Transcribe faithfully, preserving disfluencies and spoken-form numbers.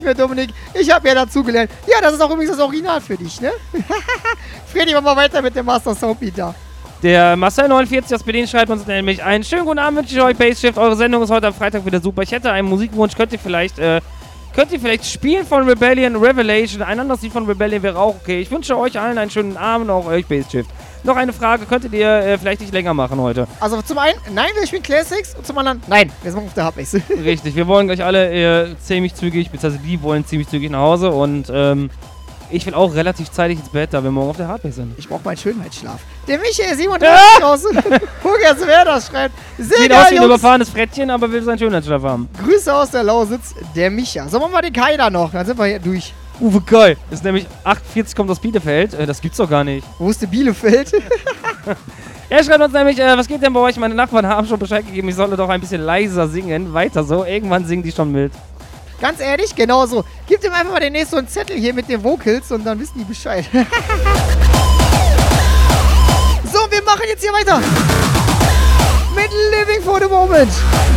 Dominik, ich habe ja dazugelernt. Ja, das ist auch übrigens das Original für dich, ne? Freddy, machen wir weiter mit dem Master Soundbeat da. Der Marcel neunundvierzig aus Berlin schreibt uns nämlich einen schönen guten Abend, wünsche ich euch, Basshift. Eure Sendung ist heute am Freitag wieder super. Ich hätte einen Musikwunsch, könnt ihr vielleicht, äh, könnt ihr vielleicht spielen von Rebellion, Revelation. Ein anderes Lied von Rebellion wäre auch okay. Ich wünsche euch allen einen schönen Abend, auch euch, Basshift. Noch eine Frage, könntet ihr äh, vielleicht nicht länger machen heute? Also zum einen, nein, wir spielen Classics und zum anderen, nein, wir sind auf der Hardbase. Richtig, wir wollen gleich alle äh, ziemlich zügig, beziehungsweise die wollen ziemlich zügig nach Hause und ähm, ich will auch relativ zeitig ins Bett, da wir morgen auf der Hardbase sind. Ich brauche meinen Schönheitsschlaf. Der Michael siebenunddreißig ah! raus. Guck jetzt, wer das schreibt. Sehr Sieht geil, aus wie ein Jungs. überfahrenes Frettchen, aber will seinen Schönheitsschlaf haben. Grüße aus der Lausitz, der Micha. So, machen wir den Kai da noch, dann sind wir hier durch. Uwe Kai ist nämlich achtundvierzig, kommt aus Bielefeld. Äh, das gibt's doch gar nicht. Wo ist der Bielefeld? Er schreibt uns nämlich, äh, was geht denn bei euch? Meine Nachbarn haben schon Bescheid gegeben, ich solle doch ein bisschen leiser singen. Weiter so, irgendwann singen die schon mit. Ganz ehrlich, genau so. Gib dem einfach mal den nächsten Zettel hier mit den Vocals und dann wissen die Bescheid. So, wir machen jetzt hier weiter. Mit Living for the Moment.